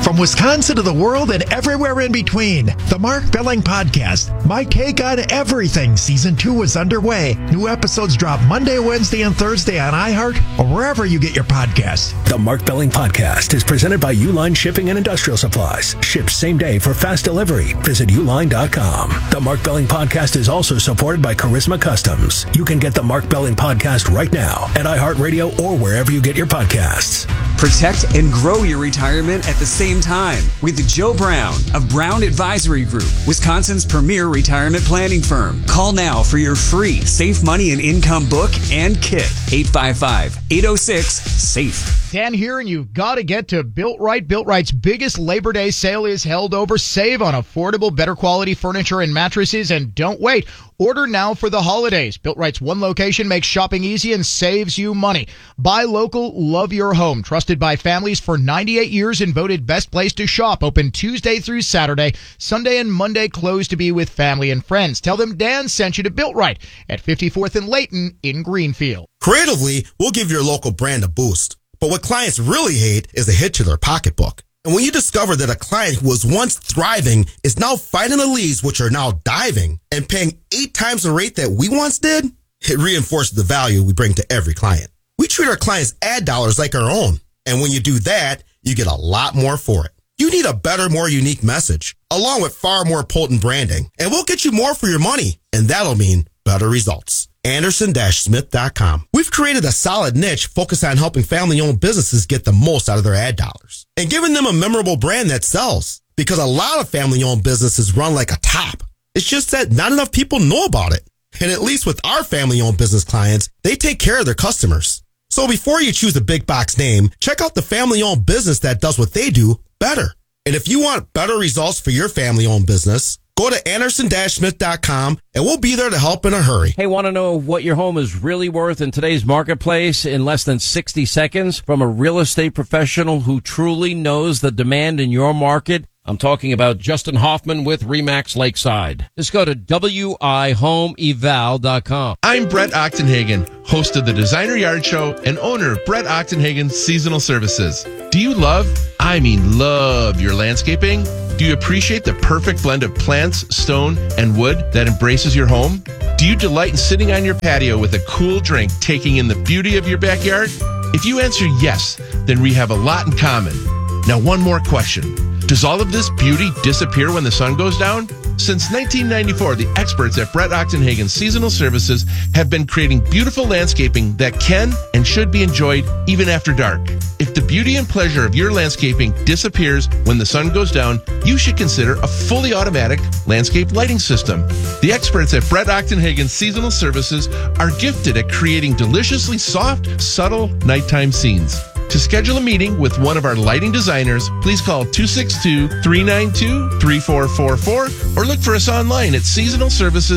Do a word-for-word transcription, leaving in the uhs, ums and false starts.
From Wisconsin to the world and everywhere in between, the Mark Billing Podcast, my take on everything. Season two is underway. New episodes drop Monday, Wednesday, and Thursday on iHeart or wherever you get your podcasts. The Mark Billing Podcast is presented by Uline Shipping and Industrial Supplies. Ship same day for fast delivery. Visit uline dot com. The Mark Billing Podcast is also supported by Charisma Customs. You can get the Mark Billing Podcast right now at iHeartRadio or wherever you get your podcasts. Protect and grow your retirement at the same time with Joe Brown of Brown Advisory Group, Wisconsin's premier retirement planning firm. Call now for your free Safe Money and Income book and kit. eight five five, eight oh six, SAFE. Dan here, and you've got to get to Built Right. Built Right's biggest Labor Day sale is held over. Save on affordable, better quality furniture and mattresses, and don't wait. Order now for the holidays. Built Right's one location makes shopping easy and saves you money. Buy local, love your home. Trusted by families for ninety-eight years and voted best place to shop. Open Tuesday through Saturday. Sunday and Monday closed to be with family and friends. Tell them Dan sent you to Built Right at fifty-fourth and Layton in Greenfield. Creatively, we'll give your local brand a boost. But what clients really hate is a hit to their pocketbook. And when you discover that a client who was once thriving is now fighting the leads, which are now diving, and paying eight times the rate that we once did, it reinforces the value we bring to every client. We treat our clients' ad dollars like our own. And when you do that, you get a lot more for it. You need a better, more unique message, along with far more potent branding. And we'll get you more for your money. And that'll mean better results. Anderson Smith dot com. We've created a solid niche focused on helping family-owned businesses get the most out of their ad dollars and giving them a memorable brand that sells, because a lot of family-owned businesses run like a top. It's just that not enough people know about it. And at least with our family-owned business clients, they take care of their customers. So before you choose a big box name, check out the family-owned business that does what they do better. And if you want better results for your family-owned business, go to Anderson Smith dot com and we'll be there to help in a hurry. Hey, want to know what your home is really worth in today's marketplace in less than sixty seconds from a real estate professional who truly knows the demand in your market? I'm talking about Justin Hoffman with RE/MAX Lakeside. Just go to W I home eval dot com. I'm Brett Ochtenhagen, host of the Designer Yard Show and owner of Brett Ochtenhagen Seasonal Services. Do you love, I mean love, your landscaping? Do you appreciate the perfect blend of plants, stone, and wood that embraces your home? Do you delight in sitting on your patio with a cool drink, taking in the beauty of your backyard? If you answer yes, then we have a lot in common. Now, one more question. Does all of this beauty disappear when the sun goes down? Since nineteen ninety-four, the experts at Brett Ochtenhagen Seasonal Services have been creating beautiful landscaping that can and should be enjoyed even after dark. If the beauty and pleasure of your landscaping disappears when the sun goes down, you should consider a fully automatic landscape lighting system. The experts at Brett Ochtenhagen Seasonal Services are gifted at creating deliciously soft, subtle nighttime scenes. To schedule a meeting with one of our lighting designers, please call two six two, three nine two, three four four four or look for us online at seasonal services